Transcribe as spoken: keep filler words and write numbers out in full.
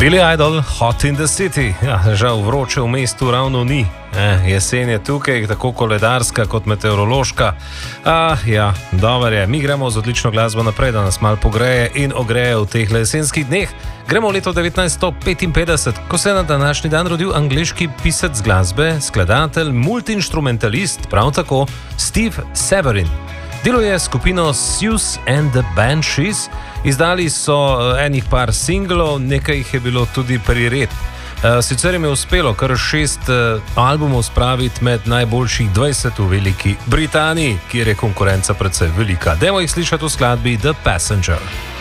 Billy Idol, Hot in the City. Ja, žal vroče v mestu ravno ni. Eh, jesen je tukaj, tako koledarska kot meteorološka. Ah, ja, dobro je. Mi gremo z odlično glasbo naprej, da nas mal pogreje in ogreje v teh jesenskih dneh. Gremo v leto devetnajststo petinpetdeset, ko se je na današnji dan rodil angleški pisec glasbe, skladatelj, multiinstrumentalist, prav tako Steve Severin. Deluje skupino Siouxsie and the Banshees, izdali so enih par singlov, nekaj jih je bilo tudi prired. Sicer jim je uspelo kar šest albumov spraviti med najboljših dvajset v Veliki Britaniji, kjer je konkurenca precej velika. Dajmo jih slišati v skladbi The Passenger.